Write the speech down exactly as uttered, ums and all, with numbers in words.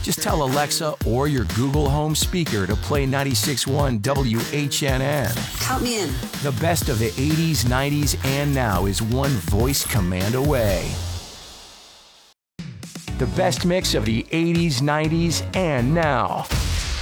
Just tell Alexa or your Google Home speaker to play ninety-six point one W H N N. Count me in. The best of the eighties, nineties, and now is one voice command away. The best mix of the eighties, nineties, and now.